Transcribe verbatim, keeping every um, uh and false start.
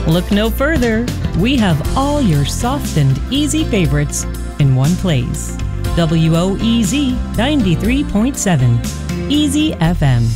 Look no further. We have all your soft and easy favorites in one place. W O E Z ninety-three point seven, Easy F M.